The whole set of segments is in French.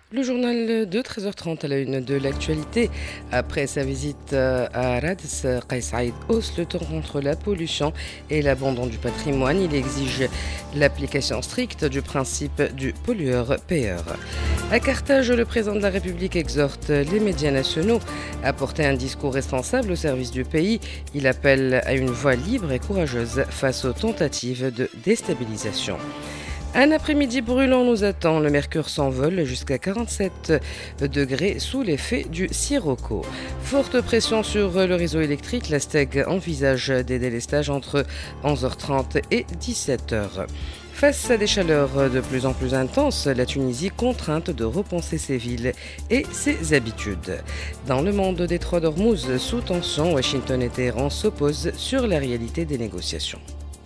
Le journal de 13h30 à la une de l'actualité. Après sa visite à Rades, Kais Saïd hausse le ton contre la pollution et l'abandon du patrimoine. Il exige l'application stricte du principe du pollueur-payeur. À Carthage, le président de la République exhorte les médias nationaux à porter un discours responsable au service du pays. Il appelle à une voix libre et courageuse face aux tentatives de déstabilisation. Un après-midi brûlant nous attend. Le mercure s'envole jusqu'à 47 degrés sous l'effet du sirocco. Forte pression sur le réseau électrique. La STEG envisage des délestages entre 11h30 et 17h. Face à des chaleurs de plus en plus intenses, la Tunisie contrainte de repenser ses villes et ses habitudes. Dans le monde des Trois d'Ormuz, sous tension, Washington et Téhéran s'opposent sur la réalité des négociations.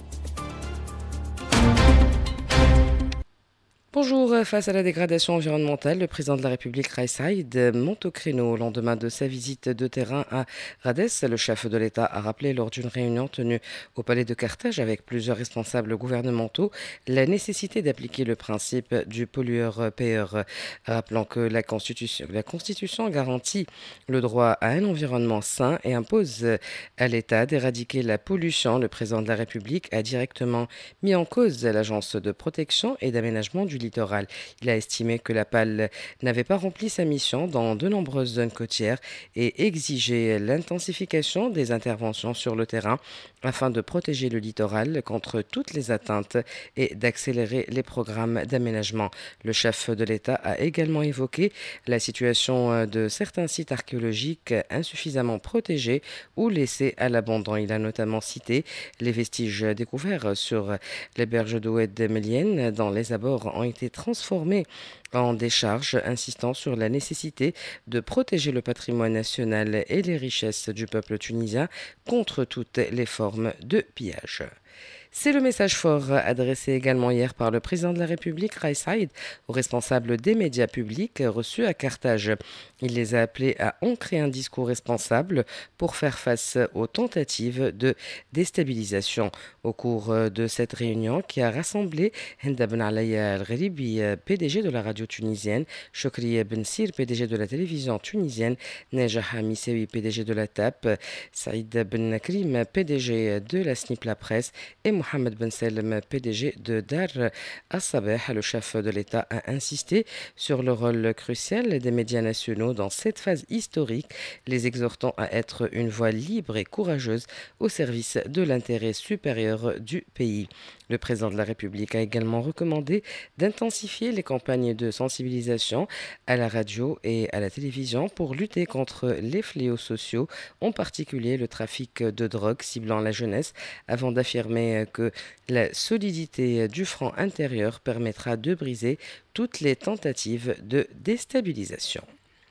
Bonjour, face à la dégradation environnementale, le président de la République, Kais Saïd, monte au créneau au lendemain de sa visite de terrain à Rades. Le chef de l'État a rappelé lors d'une réunion tenue au palais de Carthage avec plusieurs responsables gouvernementaux la nécessité d'appliquer le principe du pollueur-payeur, rappelant que la Constitution garantit le droit à un environnement sain et impose à l'État d'éradiquer la pollution. Le président de la République a directement mis en cause l'Agence de protection et d'aménagement du littoral. Il a estimé que la PAL n'avait pas rempli sa mission dans de nombreuses zones côtières et exigé l'intensification des interventions sur le terrain afin de protéger le littoral contre toutes les atteintes et d'accélérer les programmes d'aménagement. Le chef de l'État a également évoqué la situation de certains sites archéologiques insuffisamment protégés ou laissés à l'abandon. Il a notamment cité les vestiges découverts sur les berges d'Oued Melienne dans les abords ont été transformés en décharges, insistant sur la nécessité de protéger le patrimoine national et les richesses du peuple tunisien contre toutes les formes de pillage. C'est le message fort adressé également hier par le président de la République, Kais Saïd, aux responsables des médias publics reçus à Carthage. Il les a appelés à ancrer un discours responsable pour faire face aux tentatives de déstabilisation. Au cours de cette réunion qui a rassemblé Henda Ben Alaya Al-Gheribi, PDG de la radio tunisienne, Chokri Ben Sir, PDG de la télévision tunisienne, Nejah Hamissewi, PDG de la TAP, Saïd Ben Nakrim, PDG de la SNIP La Presse et Mohamed Ben Salem, PDG de Dar As-Sabeh. Le chef de l'État a insisté sur le rôle crucial des médias nationaux dans cette phase historique, les exhortant à être une voix libre et courageuse au service de l'intérêt supérieur du pays. Le président de la République a également recommandé d'intensifier les campagnes de sensibilisation à la radio et à la télévision pour lutter contre les fléaux sociaux, en particulier le trafic de drogue ciblant la jeunesse, avant d'affirmer que la solidité du front intérieur permettra de briser toutes les tentatives de déstabilisation.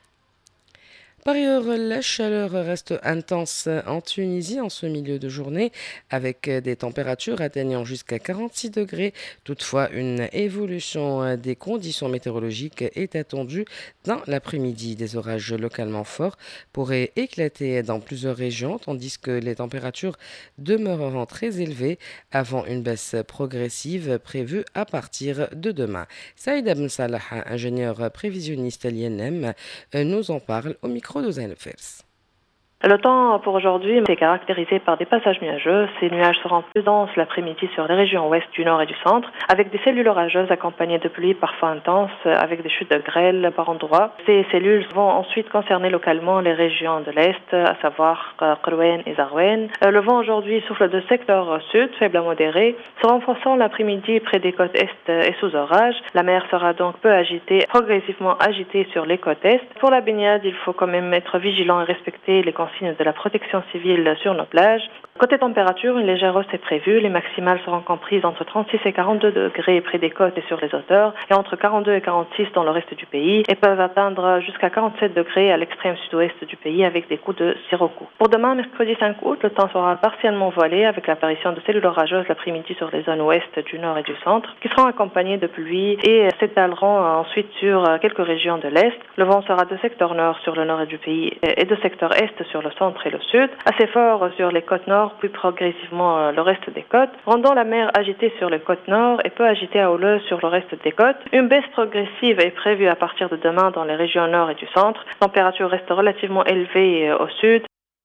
Par ailleurs, la chaleur reste intense en Tunisie en ce milieu de journée, avec des températures atteignant jusqu'à 46 degrés. Toutefois, une évolution des conditions météorologiques est attendue dans l'après-midi. Des orages localement forts pourraient éclater dans plusieurs régions, tandis que les températures demeureront très élevées avant une baisse progressive prévue à partir de demain. Saïd Ben Salah, ingénieur prévisionniste à l'INM, nous en parle au micro de Zainab Fers. Le temps pour aujourd'hui est caractérisé par des passages nuageux. Ces nuages seront plus denses l'après-midi sur les régions ouest, du nord et du centre, avec des cellules orageuses accompagnées de pluies parfois intenses, avec des chutes de grêle par endroits. Ces cellules vont ensuite concerner localement les régions de l'est, à savoir Qrouën et Zarouën. Le vent aujourd'hui souffle de secteur sud, faible à modéré, se renforçant l'après-midi près des côtes est et sous orage. La mer sera donc peu agitée, progressivement agitée sur les côtes est. Pour la baignade, il faut quand même être vigilant et respecter les consignes de la protection civile sur nos plages. Côté température, une légère hausse est prévue. Les maximales seront comprises entre 36 et 42 degrés près des côtes et sur les hauteurs, et entre 42 et 46 dans le reste du pays, et peuvent atteindre jusqu'à 47 degrés à l'extrême sud-ouest du pays avec des coups de sirocco. Pour demain, mercredi 5 août, le temps sera partiellement voilé avec l'apparition de cellules orageuses l'après-midi sur les zones ouest, du nord et du centre, qui seront accompagnées de pluie et s'étaleront ensuite sur quelques régions de l'est. Le vent sera de secteur nord sur le nord du pays et de secteur est sur le centre et le sud, assez fort sur les côtes nord nord, puis progressivement le reste des côtes, rendant la mer agitée sur les côtes nord et peu agitée à houleuse sur le reste des côtes. Une baisse progressive est prévue à partir de demain dans les régions nord et du centre. La température reste relativement élevée au sud.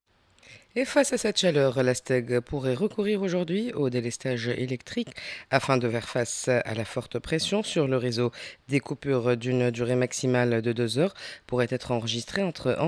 Et face à cette chaleur, la STEG pourrait recourir aujourd'hui au délestage électrique afin de faire face à la forte pression sur le réseau. Des coupures d'une durée maximale de 2 heures pourraient être enregistrées entre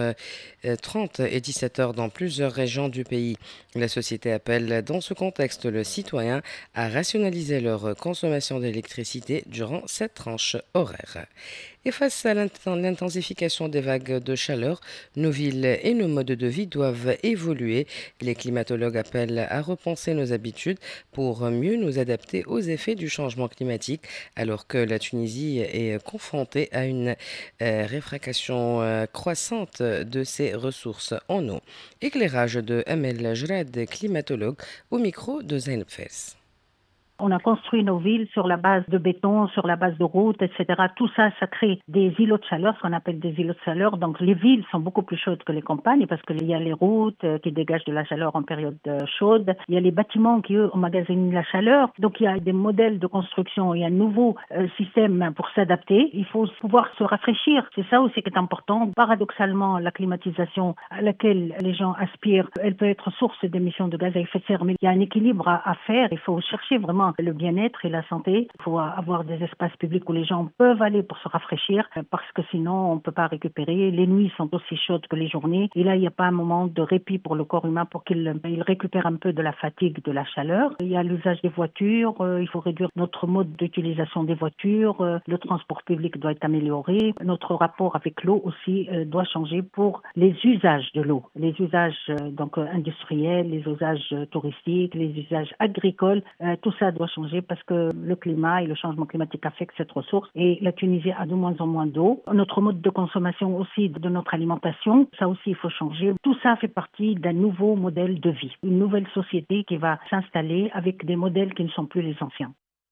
11h30 et 17h dans plusieurs régions du pays. La société appelle dans ce contexte le citoyen à rationaliser leur consommation d'électricité durant cette tranche horaire. Et face à l'intensification des vagues de chaleur, nos villes et nos modes de vie doivent évoluer. Les climatologues appellent à repenser nos habitudes pour mieux nous adapter aux effets du changement climatique, alors que la Tunisie est confrontée à une réfraction croissante de ses ressources en eau. Éclairage de Amel Jrad, climatologue, au micro de Zainab Fès. On a construit nos villes sur la base de béton, sur la base de routes, etc. Tout ça, ça crée des îlots de chaleur, ce qu'on appelle des îlots de chaleur. Donc les villes sont beaucoup plus chaudes que les campagnes parce qu'il y a les routes qui dégagent de la chaleur en période chaude. Il y a les bâtiments qui, eux, emmagasinent la chaleur. Donc il y a des modèles de construction, il y a un nouveau système pour s'adapter. Il faut pouvoir se rafraîchir. C'est ça aussi qui est important. Paradoxalement, la climatisation à laquelle les gens aspirent, elle peut être source d'émissions de gaz à effet de serre. Mais il y a un équilibre à faire. Il faut chercher vraiment le bien-être et la santé. Il faut avoir des espaces publics où les gens peuvent aller pour se rafraîchir parce que sinon on ne peut pas récupérer. Les nuits sont aussi chaudes que les journées et là il n'y a pas un moment de répit pour le corps humain pour qu'il récupère un peu de la fatigue, de la chaleur. Il y a l'usage des voitures, il faut réduire notre mode d'utilisation des voitures, le transport public doit être amélioré, notre rapport avec l'eau aussi doit changer pour les usages de l'eau, les usages donc industriels, les usages touristiques, les usages agricoles, tout ça doit changer parce que le climat et le changement climatique affectent cette ressource et la Tunisie a de moins en moins d'eau. Notre mode de consommation aussi de notre alimentation, ça aussi il faut changer. Tout ça fait partie d'un nouveau modèle de vie, une nouvelle société qui va s'installer avec des modèles qui ne sont plus les anciens.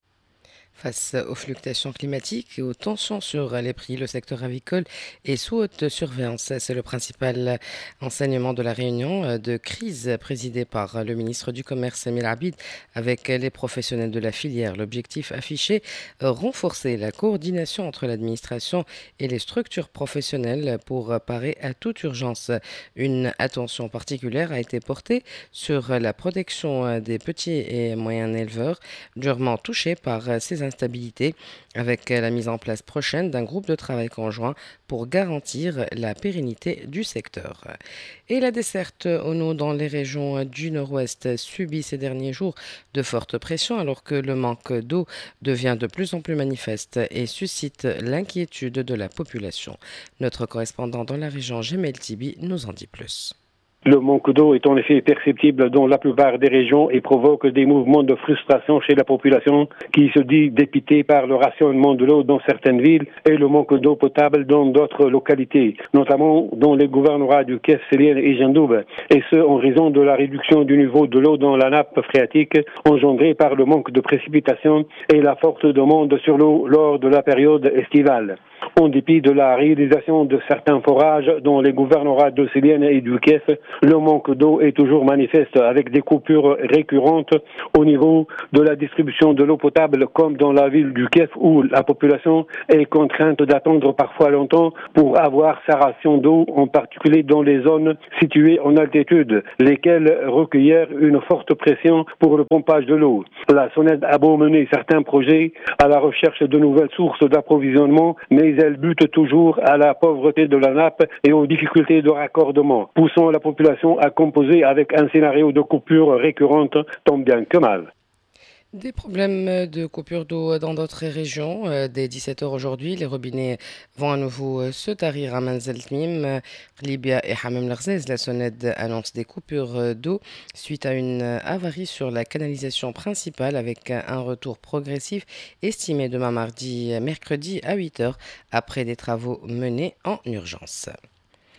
Face aux fluctuations climatiques et aux tensions sur les prix, le secteur avicole est sous haute surveillance. C'est le principal enseignement de la réunion de crise présidée par le ministre du Commerce, Emile Abid, avec les professionnels de la filière. L'objectif affiché, renforcer la coordination entre l'administration et les structures professionnelles pour parer à toute urgence. Une attention particulière a été portée sur la protection des petits et moyens éleveurs, durement touchés par ces instabilité avec la mise en place prochaine d'un groupe de travail conjoint pour garantir la pérennité du secteur. Et la desserte en eau dans les régions du nord-ouest subit ces derniers jours de fortes pressions alors que le manque d'eau devient de plus en plus manifeste et suscite l'inquiétude de la population. Notre correspondant dans la région, Jemel Tibi, nous en dit plus. Le manque d'eau est en effet perceptible dans la plupart des régions et provoque des mouvements de frustration chez la population qui se dit dépitée par le rationnement de l'eau dans certaines villes et le manque d'eau potable dans d'autres localités, notamment dans les gouvernorats du Kef, Sélien et Jandoub, et ce en raison de la réduction du niveau de l'eau dans la nappe phréatique engendrée par le manque de précipitations et la forte demande sur l'eau lors de la période estivale. En dépit de la réalisation de certains forages dans les gouvernorats de Sélien et du Kef, le manque d'eau est toujours manifeste avec des coupures récurrentes au niveau de la distribution de l'eau potable comme dans la ville du Kef où la population est contrainte d'attendre parfois longtemps pour avoir sa ration d'eau, en particulier dans les zones situées en altitude, lesquelles recueillèrent une forte pression pour le pompage de l'eau. La SONED a beau mener certains projets à la recherche de nouvelles sources d'approvisionnement, mais elle bute toujours à la pauvreté de la nappe et aux difficultés de raccordement, poussant la population à composer avec un scénario de coupure récurrente tant bien que mal. Des problèmes de coupure d'eau dans d'autres régions. Dès 17h aujourd'hui, les robinets vont à nouveau se tarir à Manzaltmim, Libya et Hamem Larzez. La SONED annonce des coupures d'eau suite à une avarie sur la canalisation principale avec un retour progressif estimé demain mercredi à 8h après des travaux menés en urgence.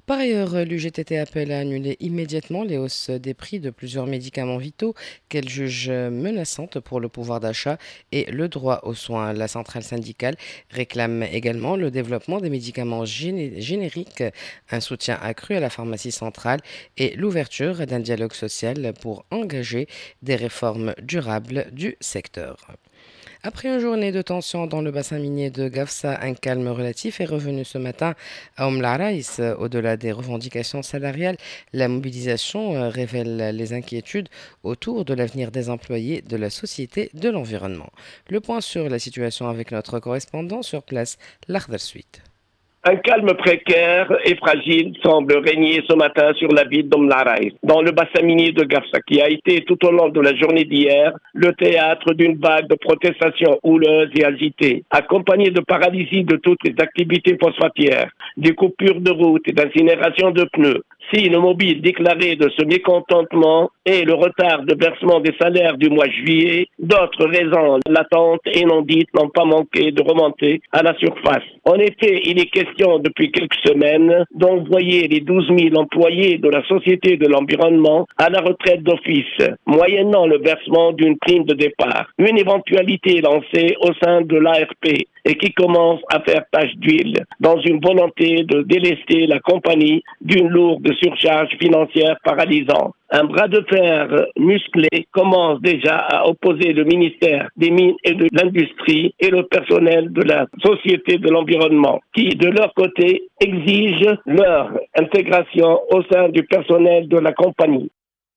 Par ailleurs, l'UGTT appelle à annuler immédiatement les hausses des prix de plusieurs médicaments vitaux qu'elle juge menaçantes pour le pouvoir d'achat et le droit aux soins. La centrale syndicale réclame également le développement des médicaments génériques, un soutien accru à la pharmacie centrale et l'ouverture d'un dialogue social pour engager des réformes durables du secteur. Après une journée de tension dans le bassin minier de Gafsa, un calme relatif est revenu ce matin à Raïs. Au-delà des revendications salariales, la mobilisation révèle les inquiétudes autour de l'avenir des employés de la Société de l'Environnement. Le point sur la situation avec notre correspondant sur place, L'Ardar Suite. Un calme précaire et fragile semble régner ce matin sur la ville d'Omlaray, dans le bassin minier de Gafsa, qui a été tout au long de la journée d'hier le théâtre d'une vague de protestations houleuses et agitées, accompagnée de paralysie de toutes les activités phosphatières, des coupures de route et d'incinération de pneus. Signe mobile déclaré de ce mécontentement et le retard de versement des salaires du mois de juillet, d'autres raisons latentes et non dites n'ont pas manqué de remonter à la surface. En effet, il est question depuis quelques semaines d'envoyer les 12 000 employés de la Société de l'Environnement à la retraite d'office, moyennant le versement d'une prime de départ. Une éventualité lancée au sein de l'ARP et qui commence à faire tache d'huile dans une volonté de délester la compagnie d'une lourde surcharge financière paralysante. Un bras de fer musclé commence déjà à opposer le ministère des Mines et de l'Industrie et le personnel de la Société de l'Environnement, qui, de leur côté, exigent leur intégration au sein du personnel de la compagnie.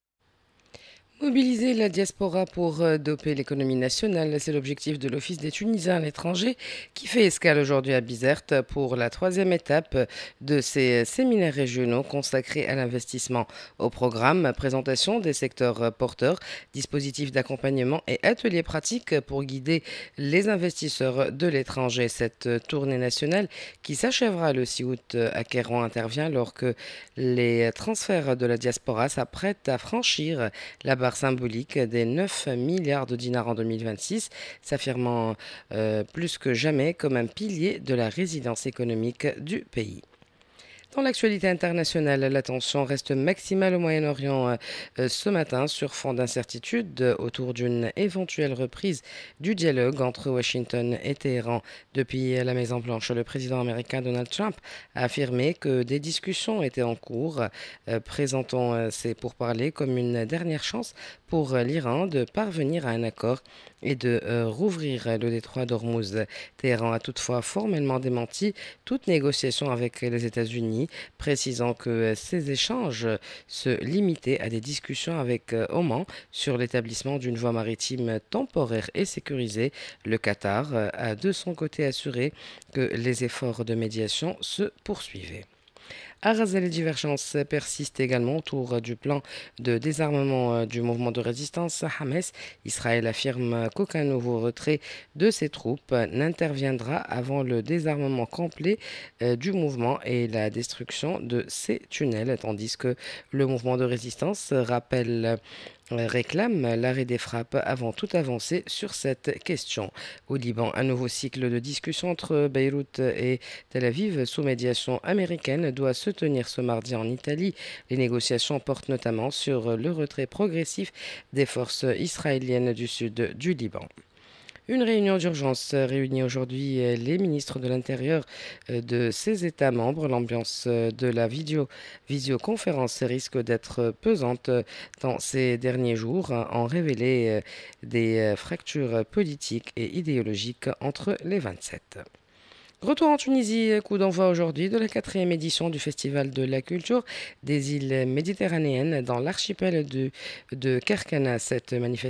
Mobiliser la diaspora pour doper l'économie nationale, c'est l'objectif de l'Office des Tunisiens à l'étranger qui fait escale aujourd'hui à Bizerte pour la troisième étape de ces séminaires régionaux consacrés à l'investissement. Au programme, présentation des secteurs porteurs, dispositifs d'accompagnement et ateliers pratiques pour guider les investisseurs de l'étranger. Cette tournée nationale qui s'achèvera le 6 août à Kérouan intervient alors que les transferts de la diaspora s'apprêtent à franchir la barre symbolique des 9 milliards de dinars en 2026, s'affirmant plus que jamais comme un pilier de la résilience économique du pays. Dans l'actualité internationale, la tension reste maximale au Moyen-Orient ce matin sur fond d'incertitude autour d'une éventuelle reprise du dialogue entre Washington et Téhéran. Depuis la Maison-Blanche, le président américain Donald Trump a affirmé que des discussions étaient en cours, présentant ces pourparlers comme une dernière chance pour l'Iran de parvenir à un accord et de rouvrir le détroit d'Ormuz. Téhéran a toutefois formellement démenti toute négociation avec les États-Unis, précisant que ces échanges se limitaient à des discussions avec Oman sur l'établissement d'une voie maritime temporaire et sécurisée. Le Qatar a de son côté assuré que les efforts de médiation se poursuivaient. À Gaza, les divergences persistent également autour du plan de désarmement du mouvement de résistance Hamas. Israël affirme qu'aucun nouveau retrait de ses troupes n'interviendra avant le désarmement complet du mouvement et la destruction de ses tunnels, tandis que le mouvement de résistance réclame l'arrêt des frappes avant toute avancée sur cette question. Au Liban, un nouveau cycle de discussions entre Beyrouth et Tel Aviv sous médiation américaine doit se tenir ce mardi en Italie. Les négociations portent notamment sur le retrait progressif des forces israéliennes du sud du Liban. Une réunion d'urgence réunit aujourd'hui les ministres de l'Intérieur de ces États membres. L'ambiance de la visioconférence risque d'être pesante dans ces derniers jours, en révélé des fractures politiques et idéologiques entre les 27. Retour en Tunisie, coup d'envoi aujourd'hui de la 4e édition du Festival de la culture des îles méditerranéennes dans l'archipel de Kerkana. Cette manifestation